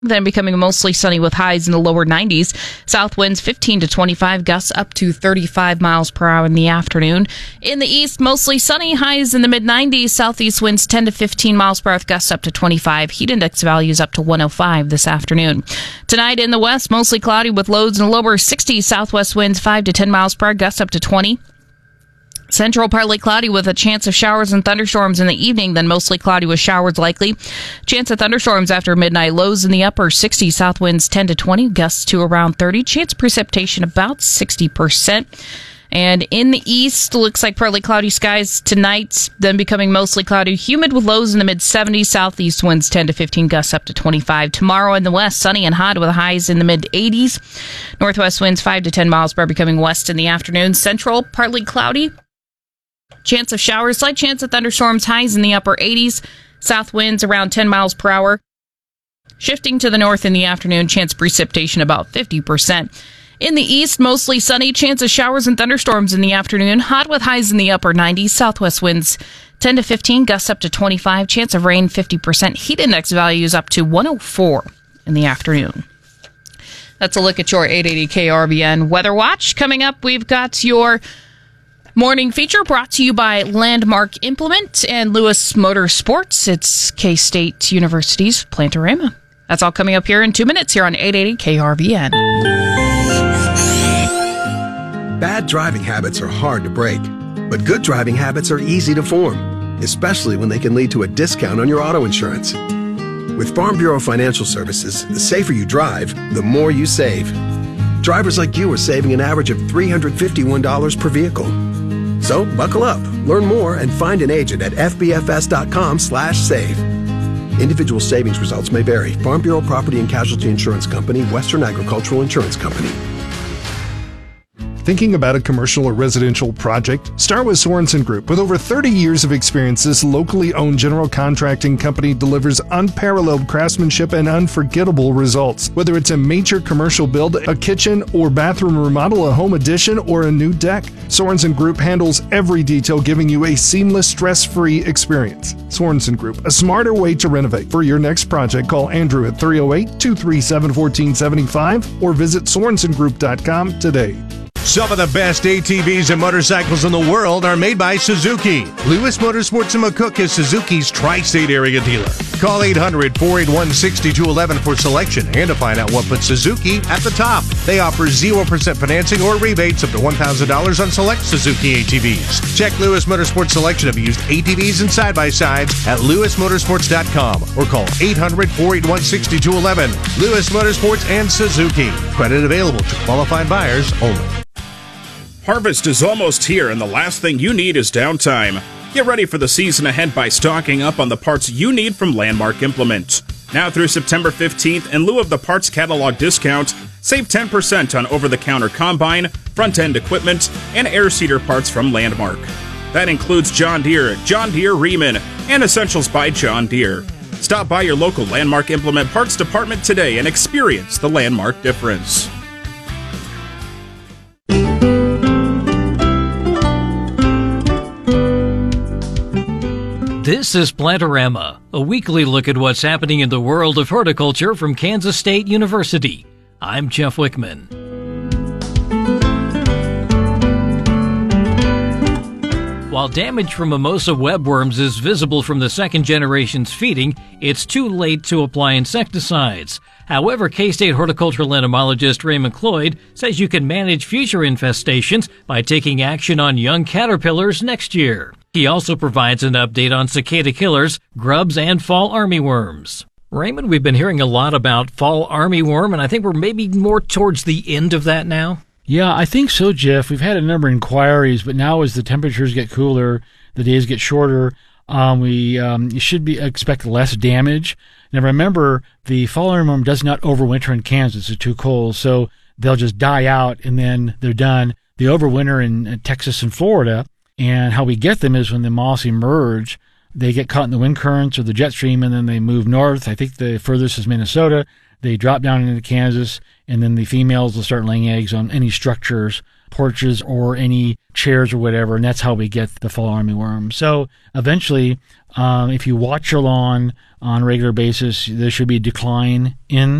Then becoming mostly sunny with highs in the lower 90s. South winds 15 to 25, gusts up to 35 miles per hour in the afternoon. In the east, mostly sunny, highs in the mid-90s. Southeast winds 10 to 15 miles per hour, gusts up to 25. Heat index values up to 105 this afternoon. Tonight in the west, mostly cloudy with lows in the lower 60s. Southwest winds 5 to 10 miles per hour, gusts up to 20. Central partly cloudy with a chance of showers and thunderstorms in the evening, then mostly cloudy with showers likely. Chance of thunderstorms after midnight, lows in the upper 60s, south winds 10 to 20, gusts to around 30. Chance of precipitation about 60%. And in the east, looks like partly cloudy skies tonight, then becoming mostly cloudy, humid with lows in the mid-70s, southeast winds 10 to 15, gusts up to 25. Tomorrow in the west, sunny and hot with highs in the mid-80s. Northwest winds 5 to 10 miles per hour, becoming west in the afternoon. Central, partly cloudy. Chance of showers, slight chance of thunderstorms, highs in the upper 80s. South winds around 10 miles per hour. Shifting to the north in the afternoon, chance of precipitation about 50%. In the east, mostly sunny, chance of showers and thunderstorms in the afternoon. Hot with highs in the upper 90s. Southwest winds 10 to 15, gusts up to 25. Chance of rain 50%. Heat index values up to 104 in the afternoon. That's a look at your 880 KRVN Weather Watch. Coming up, we've got your morning feature brought to you by Landmark Implement and Lewis Motorsports. It's K-State University's Plantorama. That's all coming up here in 2 minutes here on 880 KRVN. Bad driving habits are hard to break, but good driving habits are easy to form, especially when they can lead to a discount on your auto insurance. With Farm Bureau Financial Services, the safer you drive, the more you save. Drivers like you are saving an average of $351 per vehicle. So buckle up, learn more, and find an agent at fbfs.com/save. Individual savings results may vary. Farm Bureau Property and Casualty Insurance Company, Western Agricultural Insurance Company. Thinking about a commercial or residential project? Start with Sorensen Group. With over 30 years of experience, this locally owned general contracting company delivers unparalleled craftsmanship and unforgettable results. Whether it's a major commercial build, a kitchen or bathroom remodel, a home addition, or a new deck, Sorensen Group handles every detail, giving you a seamless, stress-free experience. Sorensen Group, a smarter way to renovate. For your next project, call Andrew at 308-237-1475 or visit SorensenGroup.com today. Some of the best ATVs and motorcycles in the world are made by Suzuki. Lewis Motorsports in McCook is Suzuki's tri-state area dealer. Call 800-481-6211 for selection and to find out what puts Suzuki at the top. They offer 0% financing or rebates up to $1,000 on select Suzuki ATVs. Check Lewis Motorsports' selection of used ATVs and side-by-sides at lewismotorsports.com or call 800-481-6211. Lewis Motorsports and Suzuki. Credit available to qualified buyers only. Harvest is almost here, and the last thing you need is downtime. Get ready for the season ahead by stocking up on the parts you need from Landmark Implement. Now through September 15th, in lieu of the parts catalog discount, save 10% on over-the-counter combine, front-end equipment, and air seeder parts from Landmark. That includes John Deere, Riemann, and Essentials by John Deere. Stop by your local Landmark Implement parts department today and experience the Landmark difference. This is Plantorama, a weekly look at what's happening in the world of horticulture from Kansas State University. I'm Jeff Wickman. While damage from mimosa webworms is visible from the second generation's feeding, it's too late to apply insecticides. However, K-State horticultural entomologist Raymond Cloyd says you can manage future infestations by taking action on young caterpillars next year. He also provides an update on cicada killers, grubs, and fall armyworms. Raymond, we've been hearing a lot about fall armyworm, and I think we're maybe more towards the end of that now. Yeah, I think so, Jeff. We've had a number of inquiries, but now as the temperatures get cooler, the days get shorter, you should expect less damage. Now remember, the fall armyworm does not overwinter in Kansas. It's too cold, so they'll just die out and then they're done. They overwinter in Texas and Florida, and how we get them is when the moths emerge They get caught in the wind currents or the jet stream, and then they move north. I think the furthest is Minnesota. They drop down into Kansas, and then the females will start laying eggs on any structures, porches, or any chairs or whatever, and that's how we get the fall armyworm. So eventually, if you watch your lawn on a regular basis, there should be a decline in